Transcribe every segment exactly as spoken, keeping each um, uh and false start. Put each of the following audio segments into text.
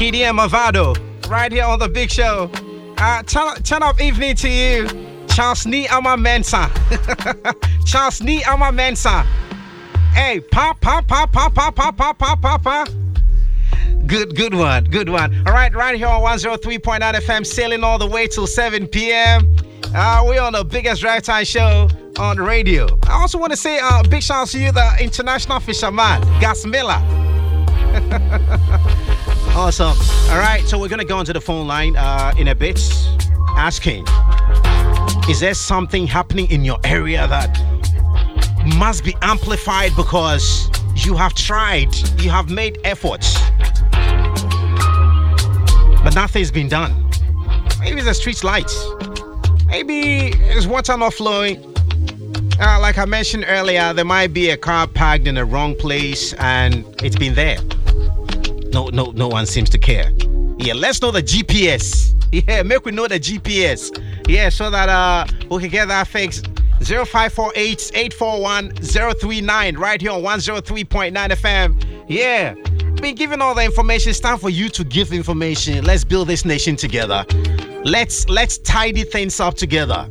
Chidi and Mavado, right here on the Big Show. Uh, turn, turn up evening to you. Charles Ni Ama Mensa. Charles Ni Ama Mensa. Hey, pa pa pa pa pa pa pa pa pa pa. Good, good one, good one. All right, right here on one oh three point nine F M, sailing all the way till seven p.m. Uh, we're on the biggest drive time show on the radio. I also want to say uh, big shout out to you, the international fisherman, Gas Miller. Awesome. All right, so we're going to go onto the phone line uh, in a bit, asking, is there something happening in your area that must be amplified because you have tried, you have made efforts, but nothing's been done? Maybe it's the street lights. Maybe it's water not flowing. Uh, like I mentioned earlier, there might be a car parked in the wrong place and it's been there. No, no, no one seems to care. Yeah, let's know the G P S. Yeah, make we know the G P S. Yeah, so that uh we can get that fixed. zero five four eight, eight four one, zero three nine right here on one oh three point nine F M. Yeah, been giving all the information. It's time for you to give information. Let's build this nation together. Let's let's tidy things up together.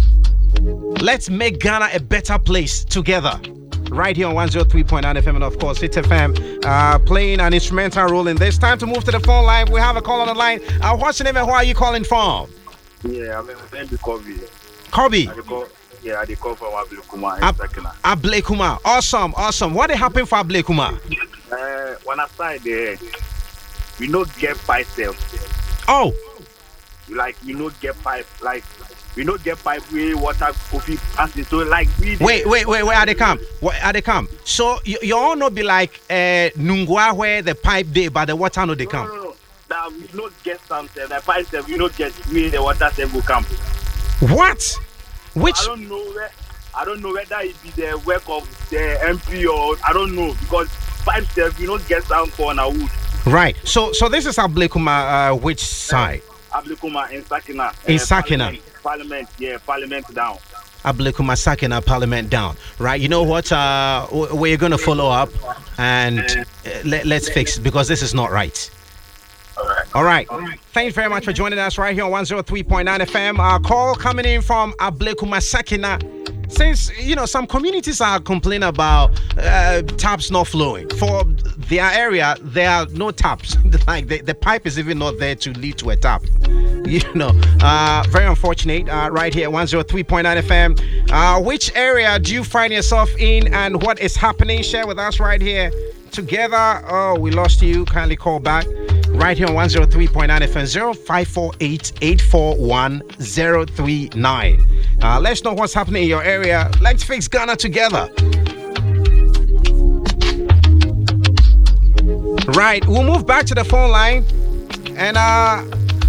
Let's make Ghana a better place together. Right here on one oh three point nine F M and of course Hit F M, uh, playing an instrumental role in this. Time to move to the phone line. We have a call on the line. Uh, what's your name and who are you calling from? Yeah, I'm in the Kobe. Kobe. Yeah, I call from Ablekuma in Sakina. Ablekuma. Awesome, awesome. What happened for Ablekuma? Uh, when I started there, we not get pipe there. Oh. Like, we not get pipe, like, we not get pipe way water coffee acid. So like we wait, wait, wait, where are they come? Where are they come? So you, you all not be like uh Nungwa where the pipe they but the water no they come. No, no, no. Now we not get something. The pipe there we not get where the water will come. What? Which I don't know where I don't know whether it be the work of the M P or I don't know because pipe there we not get some for now wood. Right. So so this is Ablekuma uh which side? Ablekuma in Sakina. In uh, Sakina. Parliament, Parliament, yeah, Parliament down. Ablekuma Sakina Parliament down. Right. You know what? Uh, we're going to follow up and uh, let, let's fix it because this is not right. All right. All right. All right. Thank you very much for joining us right here on one oh three point nine F M. Our call coming in from Ablekuma Sakina. Since, you know, some communities are complaining about uh, taps not flowing. For their area, there are no taps. Like the, the pipe is even not there to lead to a tap. You know, uh, very unfortunate. Uh, right here, one oh three point nine F M. Uh, which area do you find yourself in and what is happening? Share with us right here together. Oh, we lost you. Kindly call back. Right here on one oh three point nine F M, zero five four eight, eight four one, zero three nine. Uh, let's know what's happening in your area. Let's fix Ghana together. Right, we'll move back to the phone line. And uh,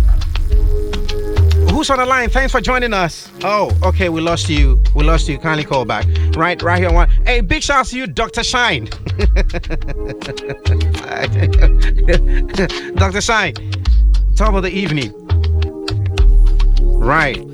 who's on the line? Thanks for joining us. Oh, okay, we lost you. We lost you. Kindly call back. Right, right here on one. Hey, big shout out to you, Doctor Shine. Doctor Shine, top of the evening. Right.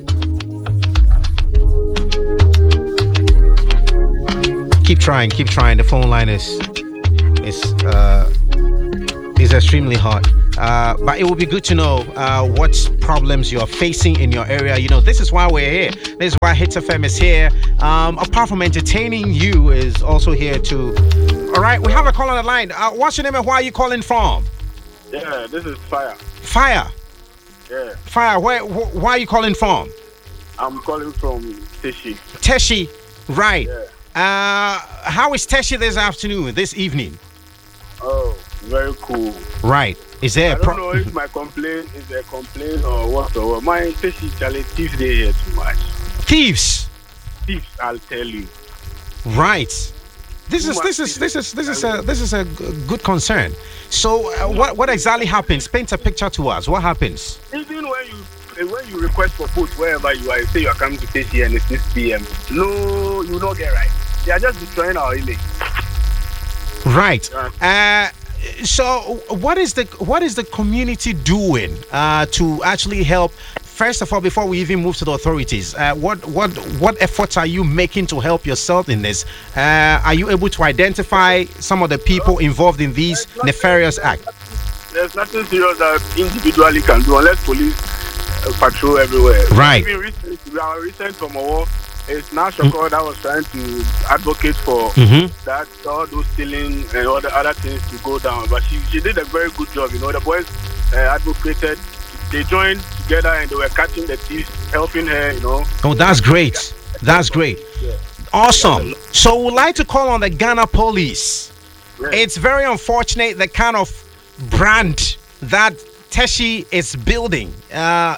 Keep trying, keep trying. The phone line is is uh is extremely hot. Uh, but it would be good to know uh, what problems you are facing in your area. You know, this is why we're here. This is why Hit F M is here. Um, apart from entertaining you, is also here to. All right, we have a call on the line. Uh, what's your name and where are you calling from? Yeah, this is Fire. Fire. Yeah. Fire. Where? Wh- why are you calling from? I'm calling from Teshi. Teshi. Right. Yeah. Uh, how is Teshi this afternoon, this evening? Oh, very cool. Right. Is there I a don't pro- know if my complaint is a complaint or what or what. My Teshi challenge thieves they here too much. Thieves. Thieves, I'll tell you. Right. This is this is this is this is a this is a good concern. So uh, what what exactly happens? Paint a picture to us. What happens? Even when you when you request for food wherever you are, say you are coming to Teshi and it's six p.m. No, you will not get right. They are just destroying our image. Right. Uh, so what is the what is the community doing uh, to actually help? First of all, before we even move to the authorities, uh, what what what efforts are you making to help yourself in this? Uh, are you able to identify some of the people involved in these nefarious acts? there's nothing serious that individually can do unless police uh, patrol everywhere. Right. Even recent, our recent from our it's now Shoko that was trying to advocate for Mm-hmm. that all those stealing and all the other things to go down. But she, she did a very good job. You know, the boys uh, advocated. They joined together and they were catching the thieves, helping her. You know. Oh, that's great. That's great. Yeah. Awesome. So we'd like to call on the Ghana police. Yeah. It's very unfortunate the kind of brand that Teshi is building. Uh,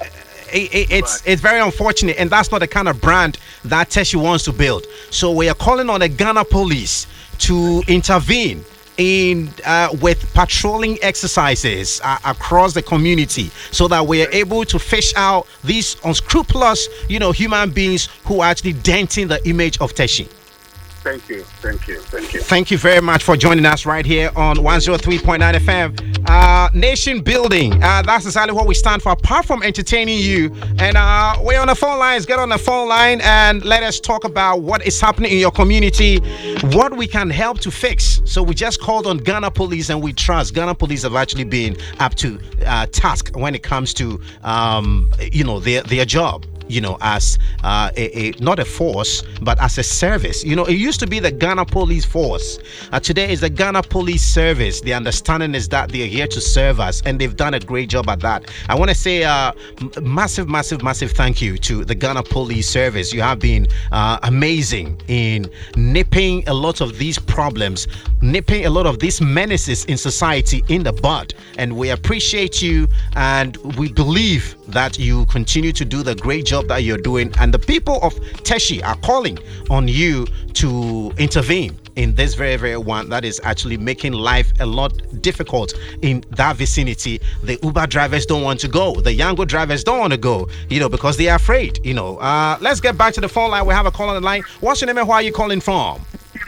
it, it, it's it's very unfortunate, and that's not the kind of brand that Teshi wants to build. So we are calling on the Ghana police to intervene in uh, with patrolling exercises uh, across the community, so that we are able to fish out these unscrupulous, you know, human beings who are actually denting the image of Teshi. Thank you, thank you, thank you. Thank you very much for joining us right here on one oh three point nine F M. Uh, nation building. Uh, that's exactly what we stand for, apart from entertaining you. And uh, we're on the phone lines. Get on the phone line and let us talk about what is happening in your community, what we can help to fix. So we just called on Ghana police, and we trust Ghana police have actually been up to uh, task when it comes to, um, you know, their, their job. You know, as uh, a, a not a force, but as a service. You know, it used to be the Ghana Police Force. Uh, today is the Ghana Police Service. The understanding is that they're here to serve us, and they've done a great job at that. I want to say uh, m- massive, massive, massive thank you to the Ghana Police Service. You have been uh, amazing in nipping a lot of these problems, nipping a lot of these menaces in society in the bud. And we appreciate you, and we believe that you continue to do the great job that you're doing, and the people of Teshi are calling on you to intervene in this very very one that is actually making life a lot difficult in that vicinity. The Uber drivers don't want to go, the Yango drivers don't want to go, you know, because they are afraid, you know. Uh let's get back to the phone line. We have a call on the line. What's your name and where are you calling from?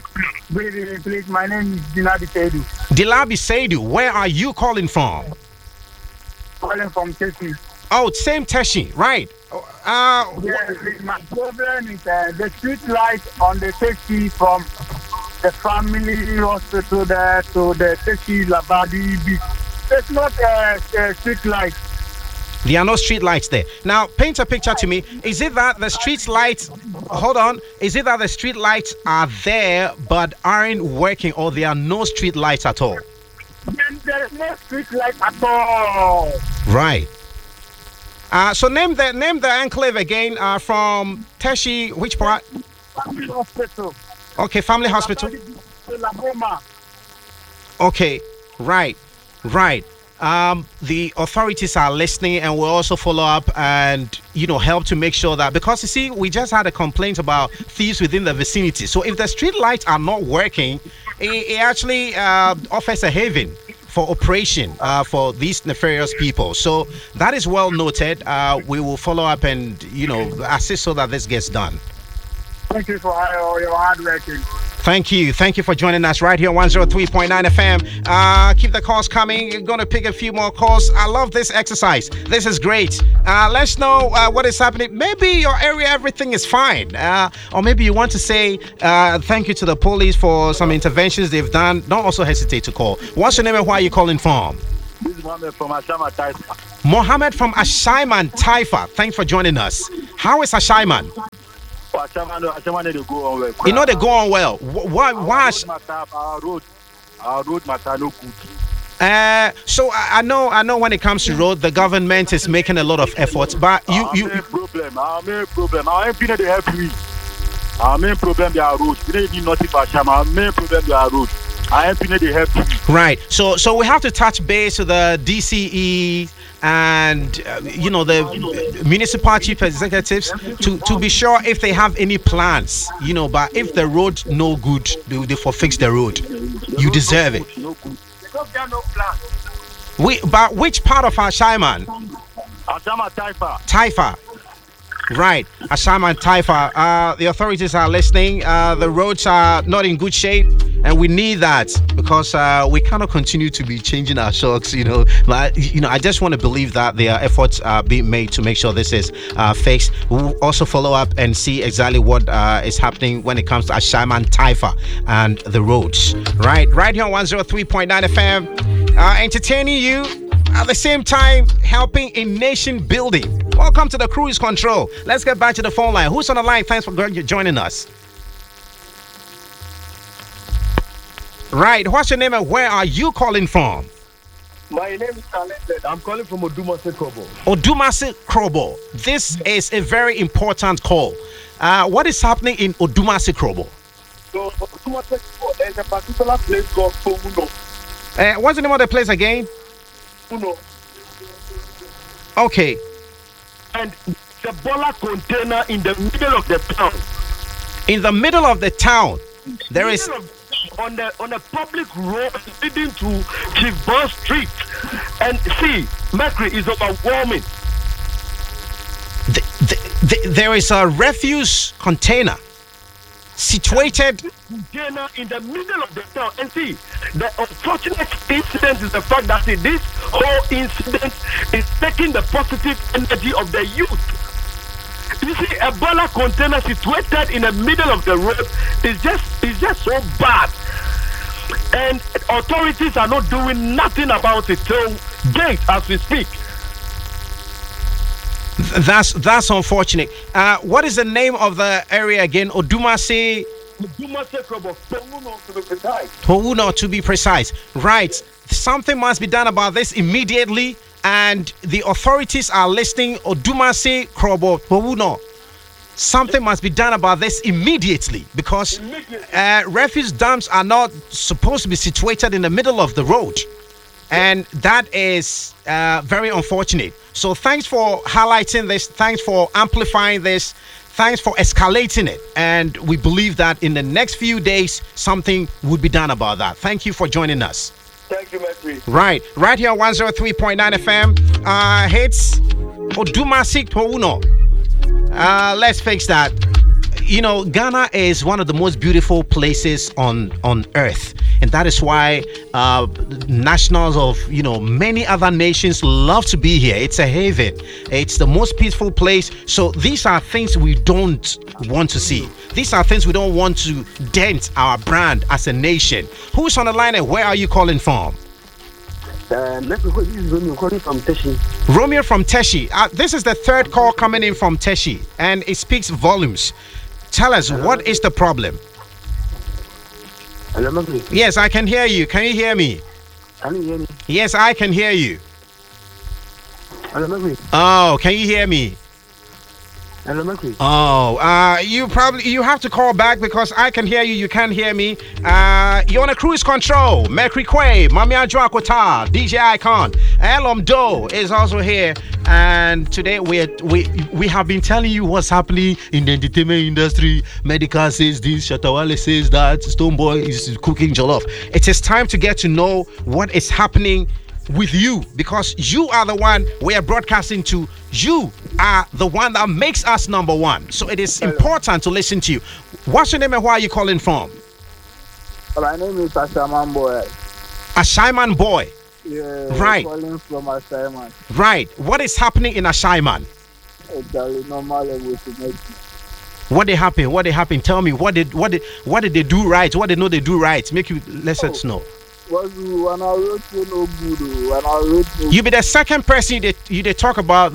Good evening, please. My name is Dilabi Seidu. Dilabi Seidu, where are you calling from? Calling from Teshi. Oh, same Teshi, right? Uh, Yes, my problem is uh, the street light on the Teshi from the family hospital there to the Teshi Labadi beach. It's not a uh, uh, street light. There are no street lights there. Now, paint a picture to me. Is it that the street lights, hold on, is it that the street lights are there but aren't working, or there are no street lights at all? Then there is no street light at all. Right. Uh, so name the name the enclave again. Uh, from Teshi, which part? Family hospital. Okay, family hospital. La Boma. Okay, right, right. Um, the authorities are listening, and will also follow up and, you know, help to make sure that, because you see, we just had a complaint about thieves within the vicinity. So if the street lights are not working, it, it actually uh, offers a haven for operation uh, for these nefarious people. So that is well noted. Uh, we will follow up and, you know, assist so that this gets done. Thank you for all your hard working. Thank you. Thank you for joining us right here on one oh three point nine F M. Uh, keep the calls coming. You're going to pick a few more calls. I love this exercise. This is great. Uh, let's know uh, what is happening. Maybe your area, everything is fine. Uh, or maybe you want to say uh, thank you to the police for some interventions they've done. Don't also hesitate to call. What's your name and where are you calling from? This is Mohammed from Ashama Taifa. Mohammed from Ashaiman Taifa. Thanks for joining us. How is Ashaiman? You know they go on well. Why? Why? Ash- Our road, our road matter no good. Uh, so I, I know, I know. When it comes to road, the government is making a lot of efforts. But you, Our you, main problem, our main problem. Our M P they help me. Our main problem they are road. We don't need nothing for Ashama. Our main problem they are road. Our M P they help me. right. So, so we have to touch base with the D C E and uh, you know, the municipal chief executives to to be sure if they have any plans. You know, but if the road no good, they they for fix the road. You deserve it. No good. They don't no plan. We, but which part of our Shaiman? Ashama Taifa. Taifa. Right, Ashaiman Taifa. Uh, the authorities are listening. Uh, the roads are not in good shape, and we need that because uh, we cannot continue to be changing our shocks. You know, like, you know. I just want to believe that there are efforts uh, being made to make sure this is uh, fixed. We'll also follow up and see exactly what uh, is happening when it comes to Ashaiman Taifa and the roads. Right, right here on one oh three point nine F M, uh, entertaining you. At the same time, helping in nation building. Welcome to the Cruise Control. Let's get back to the phone line. Who's on the line? Thanks for joining us. Right. What's your name and where are you calling from? My name is Talented. I'm calling from Odumase Krobo. Odumase Krobo. This is a very important call. Uh, what is happening in Odumase Krobo? So, Odumase Krobo, there's a particular place called Uno. Uh, what's the name of the place again? Uno. Okay. And the Bola container in the middle of the town. In the middle of the town, there is on the on a public road leading to Chief Bond Street. And see, Mercury is overwhelming. The, the, the, there is a refuse container situated container in the middle of the town. And see, the unfortunate incident is the fact that see, this whole incident is taking the positive energy of the youth. You see, a Bola container situated in the middle of the road is just is just so bad, and authorities are not doing nothing about it till date as we speak. That's that's unfortunate. Uh, what is the name of the area again? Odumase. Odumase Krobo. Touno to be precise. Touno to be precise. Right. Something must be done about this immediately, and the authorities are listening. Odumase Krobo. Touno. Something must be done about this immediately because uh, refuse dumps are not supposed to be situated in the middle of the road. And that is uh, very unfortunate. So thanks for highlighting this. Thanks for amplifying this. Thanks for escalating it. And we believe that in the next few days, something would be done about that. Thank you for joining us. Thank you, Mercury. Right. Right here on one oh three point nine F M. Uh, hits Odumase Touno. Uh, let's fix that. You know, Ghana is one of the most beautiful places on, on earth. And that is why uh, nationals of, you know, many other nations love to be here. It's a haven. It's the most peaceful place. So these are things we don't want to see. These are things we don't want to dent our brand as a nation. Who's on the line and where are you calling from? Uh, this is Romeo calling from Teshi. Romeo from Teshi. Uh, this is the third call coming in from Teshi, and it speaks volumes. Tell us, Hello. What is the problem? Hello, yes, I can hear you. Can you hear me? Can you hear me? Yes, I can hear you. Hello, oh, can you hear me? Hello, oh, uh, you probably you have to call back because I can hear you. You can't hear me. Uh, you're on a Cruise Control. Mercury Quay, Mami Adjoakwata, D J Icon, Elom Do is also here. And today we we we have been telling you what's happening in the entertainment industry. Medical says this, Shatawale says that, Stonebwoy is cooking jollof. It is time to get to know what is happening with you because you are the one we are broadcasting to. You are the one that makes us number one. So it is Hello. important to listen to you. What's your name and where are you calling from? My name is Ashaiman Boy. Ashaiman Boy. Yeah, right. Calling from Ashaiman. Right. What is happening in Ashaiman? It's normal What did happen? What did happen? Tell me. What did what did what did they do right? What did they know they do right? Make you let us know. When I wrote no good, when I wrote no you be the second person you did, you did talk about